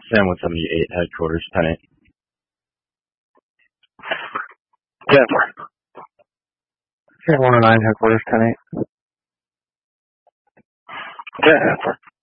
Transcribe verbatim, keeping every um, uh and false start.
Sam one seventy-eight, headquarters, ten eight. ten four. Sam one oh nine, headquarters, ten eight. ten four.